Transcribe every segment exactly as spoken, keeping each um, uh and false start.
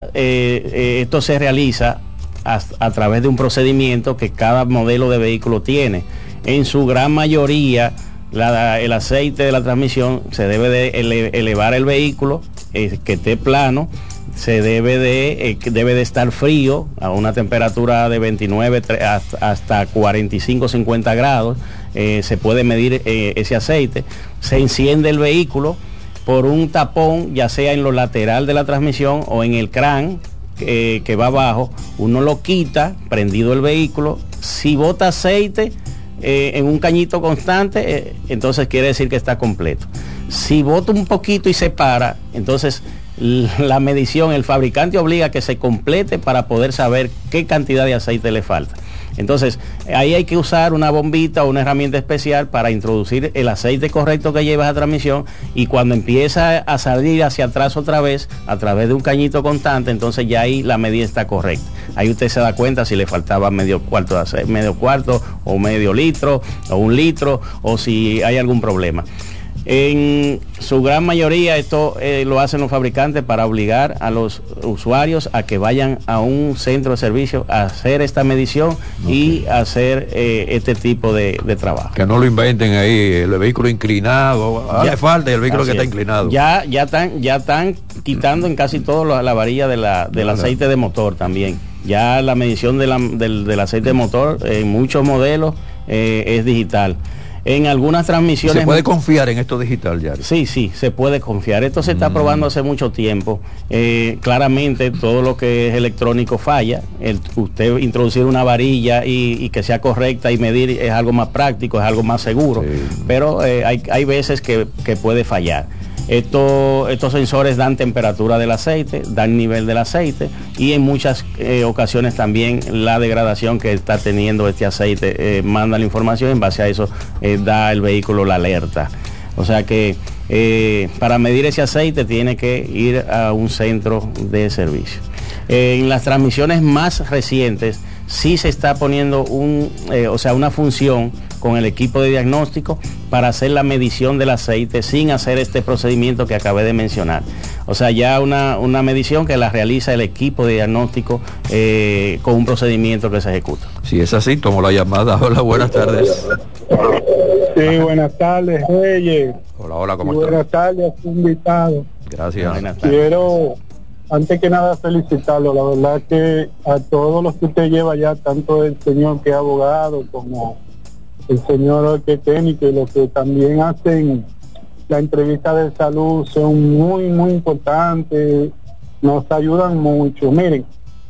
eh, eh, esto se realiza a, a través de un procedimiento que cada modelo de vehículo tiene. En su gran mayoría, la, el aceite de la transmisión se debe de ele, elevar el vehículo, eh, que esté plano, se debe de, eh, debe de estar frío a una temperatura de veintinueve hasta, hasta cuarenta y cinco, cincuenta grados. Eh, se puede medir eh, ese aceite. Se enciende el vehículo por un tapón, ya sea en lo lateral de la transmisión o en el crán eh, que va abajo. Uno lo quita, prendido el vehículo. Si bota aceite eh, en un cañito constante, eh, entonces quiere decir que está completo. Si bota un poquito y se para, entonces la medición, el fabricante obliga a que se complete para poder saber qué cantidad de aceite le falta. Entonces, ahí hay que usar una bombita o una herramienta especial para introducir el aceite correcto que lleva esa transmisión, y cuando empieza a salir hacia atrás otra vez, a través de un cañito constante, entonces ya ahí la medida está correcta. Ahí usted se da cuenta si le faltaba medio cuarto de aceite, medio cuarto o medio litro o un litro, o si hay algún problema. En su gran mayoría esto eh, lo hacen los fabricantes para obligar a los usuarios a que vayan a un centro de servicio a hacer esta medición, okay, y hacer eh, este tipo de, de trabajo. Que no lo inventen ahí, el vehículo inclinado, hace falta el vehículo que está inclinado. Ya ya están ya están quitando en casi todo la, la varilla de la, del claro. aceite de motor también. Ya la medición de la, del, del aceite de motor en muchos modelos eh, es digital. En algunas transmisiones... ¿Se puede confiar en esto digital ya? Sí, sí, se puede confiar. Esto se está mm. probando hace mucho tiempo. Eh, claramente todo lo que es electrónico falla. El, usted introducir una varilla y, y que sea correcta y medir es algo más práctico, es algo más seguro. Sí. Pero eh, hay, hay veces que, que puede fallar. Esto, estos sensores dan temperatura del aceite, dan nivel del aceite, y en muchas eh, ocasiones también la degradación que está teniendo este aceite eh, manda la información, en base a eso eh, da el vehículo la alerta. O sea que eh, para medir ese aceite tiene que ir a un centro de servicio. Eh, en las transmisiones más recientes sí se está poniendo un, eh, o sea, una función con el equipo de diagnóstico para hacer la medición del aceite sin hacer este procedimiento que acabé de mencionar. O sea, ya una, una medición que la realiza el equipo de diagnóstico eh, con un procedimiento que se ejecuta. Si es así, tomo la llamada. Hola, buenas tardes. Sí, buenas tardes, Reyes. Hola, hola, ¿cómo estás? Buenas tardes, invitado. Gracias. Buenas tardes. Quiero, antes que nada, felicitarlo. La verdad que a todos los que usted lleva ya, tanto el señor que es abogado como el señor que es técnico, y los que también hacen la entrevista de salud, son muy, muy importantes, nos ayudan mucho. Miren,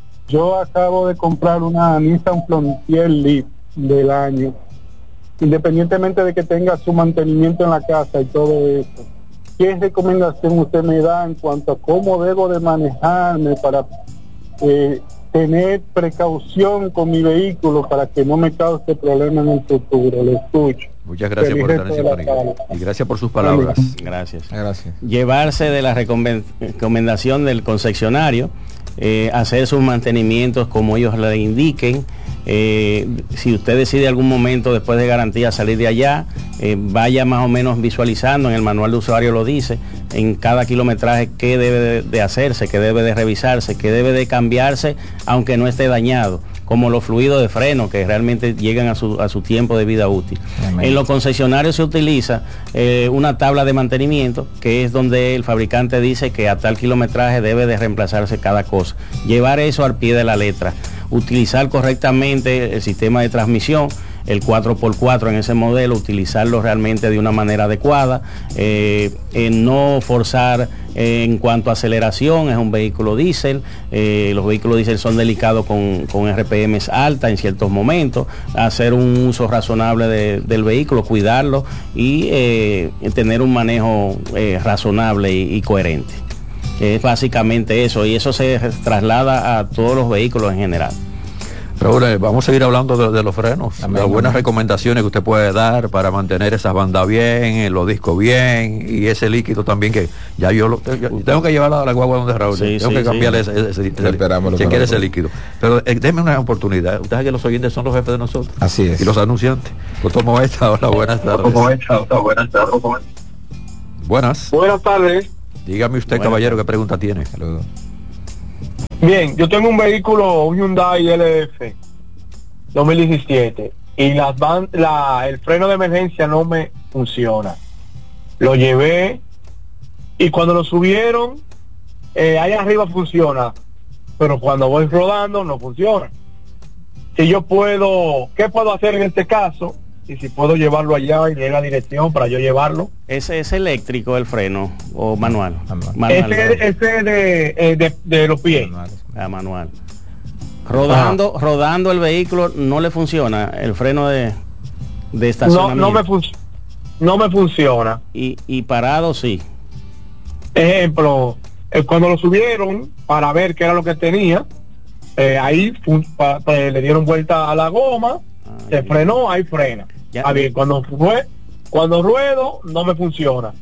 yo acabo de comprar una Nissan Frontier Leaf del año, independientemente de que tenga su mantenimiento en la casa y todo eso. ¿Qué recomendación usted me da en cuanto a cómo debo de manejarme para eh, tener precaución con mi vehículo para que no me cause problemas en el futuro? Lo escucho. Muchas gracias por estar en sintonía y gracias por sus palabras. Gracias. Gracias. Llevarse de la recomendación del concesionario, eh, hacer sus mantenimientos como ellos le indiquen. Eh, si usted decide algún momento después de garantía salir de allá, eh, vaya más o menos visualizando, en el manual de usuario lo dice, en cada kilometraje qué debe de, de hacerse, qué debe de revisarse, qué debe de cambiarse aunque no esté dañado, como los fluidos de freno que realmente llegan a su, a su tiempo de vida útil. Amén. En los concesionarios se utiliza eh, una tabla de mantenimiento, que es donde el fabricante dice que a tal kilometraje debe de reemplazarse cada cosa. Llevar eso al pie de la letra. Utilizar correctamente el sistema de transmisión, el cuatro por cuatro en ese modelo, utilizarlo realmente de una manera adecuada, eh, eh, no forzar eh, en cuanto a aceleración. Es un vehículo diésel, eh, los vehículos diésel son delicados con, con R P Ms altas en ciertos momentos, hacer un uso razonable de, del vehículo, cuidarlo y eh, tener un manejo eh, razonable y, y coherente. Es básicamente eso, y eso se traslada a todos los vehículos en general. Raúl, vamos a seguir hablando de, de los frenos, También, las buenas recomendaciones que usted puede dar para mantener esas bandas bien, los discos bien, y ese líquido también que ya yo, lo, yo tengo que llevarlo a la guagua donde Raúl, sí, tengo sí, que cambiarle sí. ese, ese, ese, chequear ese líquido. Pero eh, déme una oportunidad, usted sabe que los oyentes son los jefes de nosotros. Así es. Y los anunciantes. Pues tomo esta, hola, buenas tardes. Tomo esta, hola, buenas tardes. Buenas. Buenas tardes. Dígame usted, bueno, caballero, ¿qué pregunta tiene? Saludos. Bien, yo tengo un vehículo, un Hyundai L F dos mil diecisiete y las van, la, el freno de emergencia no me funciona. Lo llevé y cuando lo subieron, eh, ahí arriba funciona, pero cuando voy rodando no funciona. Si yo puedo, ¿qué puedo hacer en este caso? Y si puedo llevarlo allá y leer la dirección para yo llevarlo. ¿Ese es eléctrico el freno o manual? Manual. Ese, ese de, eh, de, de los pies. Manual. Ah, manual. Rodando, ah. rodando el vehículo no le funciona el freno de, de estacionamiento. No, no me fun- no me funciona. Y, y parado sí. Ejemplo, eh, cuando lo subieron para ver qué era lo que tenía, eh, ahí fun- pa, pa, le dieron vuelta a la goma, ah, se bien. frenó, ahí frena. Ya, a ver, cuando fue, cuando ruedo no me funciona.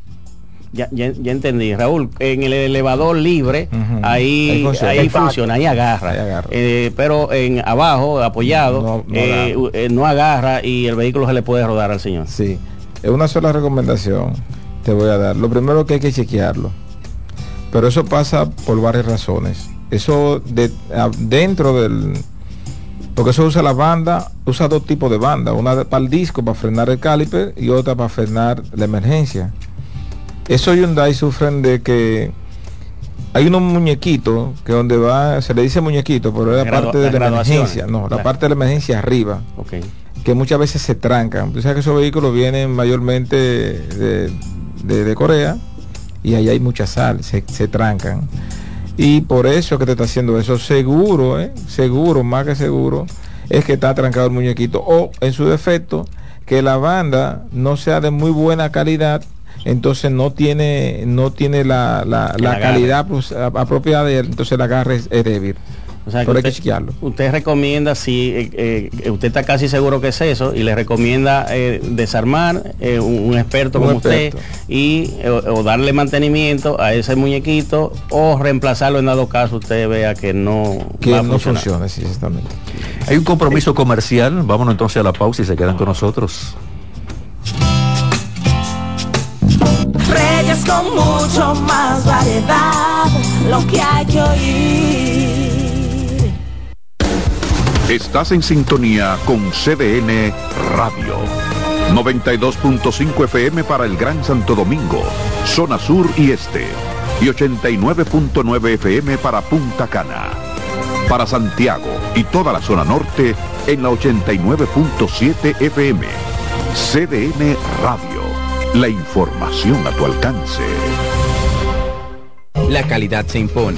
Ya, ya, ya entendí, Raúl. En el elevador libre, uh-huh. ahí, ahí funciona, ahí, funciona, ahí agarra. Ahí agarra. Eh, pero en abajo, apoyado, no, no, eh, agarra. Eh, no agarra y el vehículo se le puede rodar al señor. Sí, es una sola recomendación te voy a dar. Lo primero que hay que chequearlo, pero eso pasa por varias razones. Eso de, dentro del, porque eso usa la banda, usa dos tipos de banda, una para el disco para frenar el caliper y otra para frenar la emergencia. Esos Hyundai sufren de que hay unos muñequitos que donde va, se le dice muñequito, pero es la Gradu- parte de la, la emergencia, no, la, la parte de la emergencia arriba, okay. Que muchas veces se trancan. Tú sabes que esos vehículos vienen mayormente de, de, de Corea y ahí hay mucha sal, se, se trancan. Y por eso que te está haciendo eso, seguro, eh, seguro, más que seguro, es que está trancado el muñequito. O en su defecto, que la banda no sea de muy buena calidad, entonces no tiene no tiene la, la, la calidad pues, apropiada de él, entonces el agarre es, es débil. O sea, que usted, hay que chequearlo. Usted recomienda, si eh, eh, usted está casi seguro que es eso, y le recomienda eh, desarmar eh, un, un experto un como experto. usted y eh, o darle mantenimiento a ese muñequito o reemplazarlo en dado caso usted vea que no que va a no funcione, sí, exactamente. Hay un compromiso comercial, vámonos entonces a la pausa y se quedan con nosotros. Reyes con mucho más variedad, lo que hay que oír. Estás en sintonía con C D N Radio. noventa y dos punto cinco F M para el Gran Santo Domingo, zona sur y este. Y ochenta y nueve punto nueve F M para Punta Cana. Para Santiago y toda la zona norte en la ochenta y nueve punto siete F M. C D N Radio. La información a tu alcance. La calidad se impone.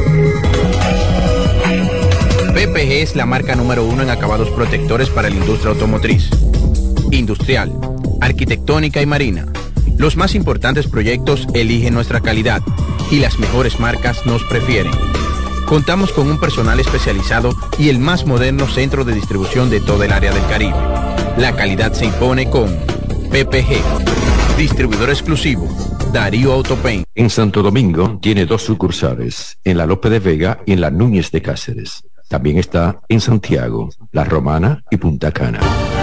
P P G es la marca número uno en acabados protectores para la industria automotriz, industrial, arquitectónica y marina. Los más importantes proyectos eligen nuestra calidad y las mejores marcas nos prefieren. Contamos con un personal especializado y el más moderno centro de distribución de toda el área del Caribe. La calidad se impone con P P G. Distribuidor exclusivo, Darío Autopaint. En Santo Domingo tiene dos sucursales, en la Lope de Vega y en la Núñez de Cáceres. También está en Santiago, La Romana y Punta Cana.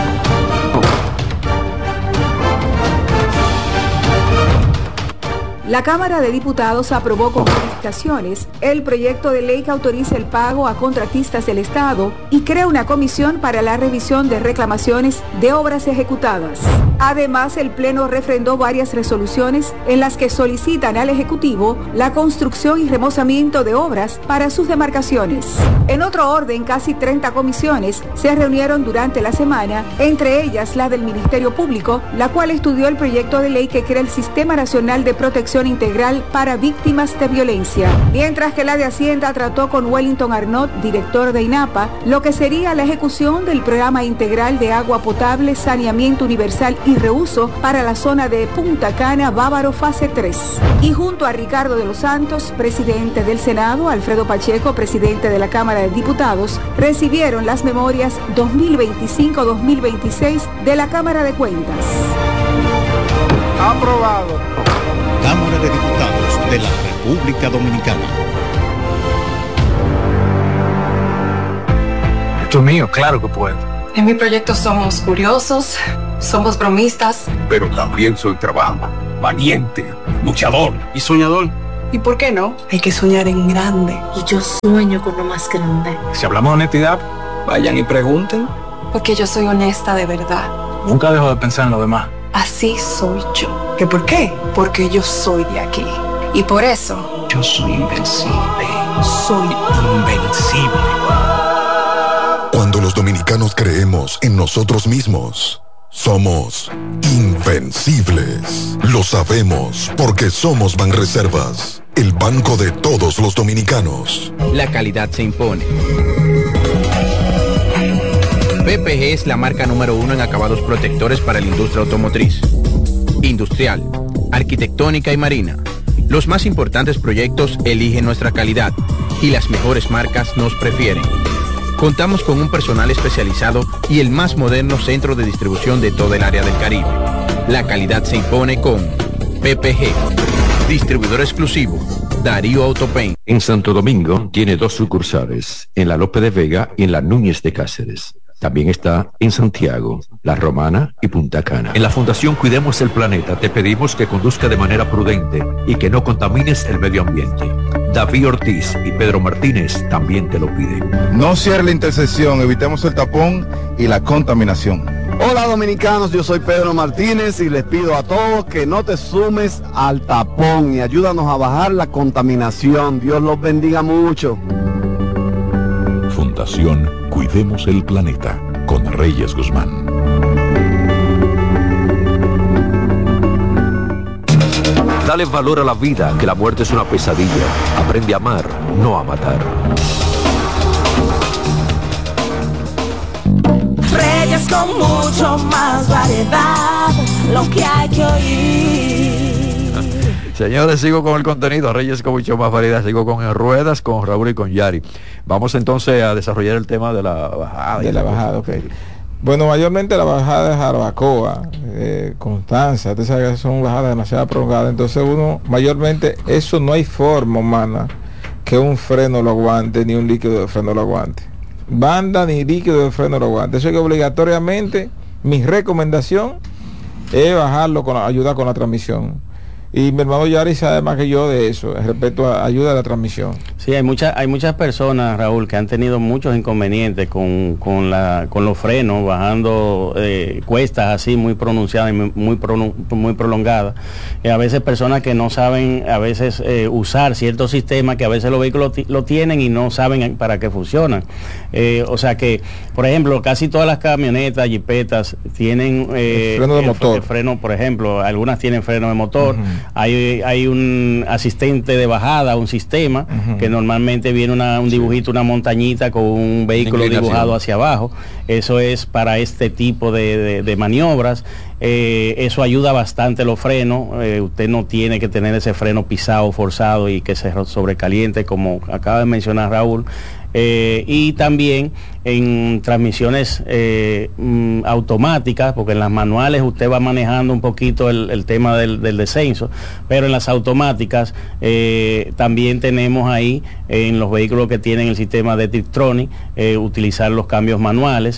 La Cámara de Diputados aprobó con modificaciones el proyecto de ley que autoriza el pago a contratistas del Estado y crea una comisión para la revisión de reclamaciones de obras ejecutadas. Además, el Pleno refrendó varias resoluciones en las que solicitan al Ejecutivo la construcción y remozamiento de obras para sus demarcaciones. En otro orden, casi treinta comisiones se reunieron durante la semana, entre ellas la del Ministerio Público, la cual estudió el proyecto de ley que crea el Sistema Nacional de Protección Integral para Víctimas de Violencia, mientras que la de Hacienda trató con Wellington Arnott, director de INAPA, lo que sería la ejecución del Programa Integral de Agua Potable, Saneamiento Universal y Reuso para la zona de Punta Cana, Bávaro, fase tres. Y junto a Ricardo de los Santos, presidente del Senado, Alfredo Pacheco, presidente de la Cámara de Diputados, recibieron las memorias dos mil veinticinco dos mil veintiséis de la Cámara de Cuentas. Aprobado. Cámara de Diputados de la República Dominicana. Esto es mío, claro que puedo. En mi proyecto somos curiosos, somos bromistas. Pero también soy trabajo, valiente, luchador y soñador. ¿Y por qué no? Hay que soñar en grande. Y yo sueño con lo más grande. Si hablamos de honestidad, vayan y pregunten. Porque yo soy honesta de verdad. Nunca dejo de pensar en lo demás. Así soy yo. ¿Que por qué? Porque yo soy de aquí. Y por eso... Yo soy invencible. Soy invencible. Cuando los dominicanos creemos en nosotros mismos, somos invencibles. Lo sabemos porque somos Banreservas, el banco de todos los dominicanos. La calidad se impone. P P G es la marca número uno en acabados protectores para la industria automotriz, industrial, arquitectónica y marina. Los más importantes proyectos eligen nuestra calidad y las mejores marcas nos prefieren. Contamos con un personal especializado y el más moderno centro de distribución de toda el área del Caribe. La calidad se impone con P P G. Distribuidor exclusivo, Darío Autopaint. En Santo Domingo tiene dos sucursales, en la Lope de Vega y en la Núñez de Cáceres. También está en Santiago, La Romana y Punta Cana. En la Fundación Cuidemos el Planeta te pedimos que conduzca de manera prudente y que no contamines el medio ambiente. David Ortiz y Pedro Martínez también te lo piden. No cierre la intersección, evitemos el tapón y la contaminación. Hola dominicanos, yo soy Pedro Martínez y les pido a todos que no te sumes al tapón y ayúdanos a bajar la contaminación. Dios los bendiga mucho. Fundación Cuidemos el Planeta con Reyes Guzmán. Dale valor a la vida, que la muerte es una pesadilla. Aprende a amar, no a matar. Reyes con mucho más variedad, lo que hay que oír. Señores, sigo con el contenido. Reyes con mucho más variedad. Sigo con Ruedas, con Raúl y con Yari. Vamos entonces a desarrollar el tema de la bajada. De la bajada, ok. Bueno, mayormente la bajada de Jarabacoa, eh, Constanza, ustedes saben que son bajadas demasiado prolongadas. Entonces uno, mayormente, eso no hay forma humana que un freno lo aguante, ni un líquido de freno lo aguante. Banda ni líquido de freno lo aguante. Eso es que obligatoriamente, mi recomendación es bajarlo, con ayuda con la transmisión. Y mi hermano Yari sabe más que yo de eso, respecto a ayuda a la transmisión. Sí, hay muchas hay muchas personas, Raúl, que han tenido muchos inconvenientes con, con, la, con los frenos, bajando eh, cuestas así muy pronunciadas y muy, muy, pronu, muy prolongadas. Eh, a veces personas que no saben a veces eh, usar ciertos sistemas que a veces los vehículos lo tienen y no saben para qué funcionan. Eh, o sea que, por ejemplo, casi todas las camionetas, jipetas, tienen eh, el freno de el, motor. El freno, por ejemplo, algunas tienen freno de motor. Uh-huh. Hay, hay un asistente de bajada, un sistema, uh-huh, que normalmente viene una, un dibujito, una montañita con un vehículo dibujado hacia abajo. Eso es para este tipo de, de, de maniobras. Eh, eso ayuda bastante los frenos. Eh, usted no tiene que tener ese freno pisado, forzado y que se sobrecaliente, como acaba de mencionar Raúl. Eh, y también en transmisiones eh, mm, automáticas, porque en las manuales usted va manejando un poquito el, el tema del, del descenso, pero en las automáticas eh, también tenemos ahí, eh, en los vehículos que tienen el sistema de Tiptronic, eh, utilizar los cambios manuales,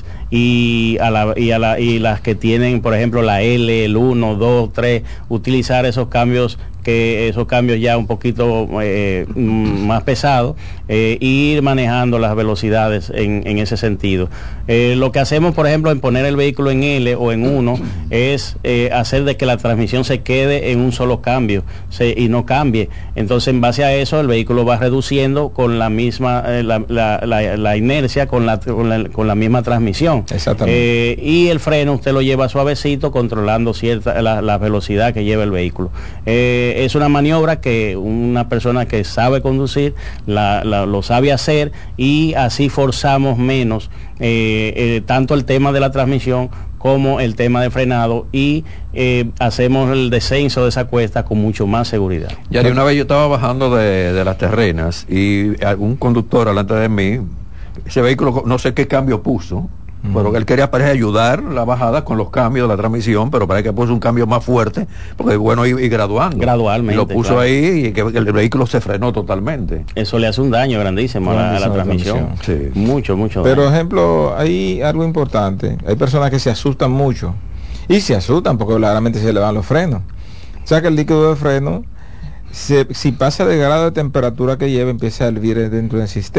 y, a la, y, a la, y las que tienen, por ejemplo, la L, el uno, dos, tres, utilizar esos cambios que esos cambios ya un poquito eh, más pesados, eh, ir manejando las velocidades en, en ese sentido. Eh, lo que hacemos, por ejemplo, en poner el vehículo en L o en uno es eh, hacer de que la transmisión se quede en un solo cambio se, y no cambie. Entonces, en base a eso, el vehículo va reduciendo con la misma eh, la, la, la, la inercia con la, con la con la misma transmisión. Exactamente. Eh, y el freno usted lo lleva suavecito, controlando cierta la, la velocidad que lleva el vehículo. Eh, es una maniobra que una persona que sabe conducir la, la, lo sabe hacer, y así forzamos menos eh, eh, tanto el tema de la transmisión como el tema de frenado, y eh, hacemos el descenso de esa cuesta con mucho más seguridad. Ya de una vez yo estaba bajando de, de las terrenas y un conductor delante de mí, ese vehículo no sé qué cambio puso, pero que él quería, parece, ayudar la bajada con los cambios de la transmisión, pero parece que puso un cambio más fuerte, porque bueno, y, y graduando. Gradualmente. Y lo puso claro. ahí, y que, que el vehículo se frenó totalmente. Eso le hace un daño grandísimo a la, a la transmisión. transmisión. Sí. Mucho, mucho Pero, daño. ejemplo, hay algo importante. Hay personas que se asustan mucho. Y se asustan porque verdaderamente se le van los frenos. O sea que el líquido de freno se, si pasa de grado de temperatura que lleva, empieza a hervir dentro del sistema.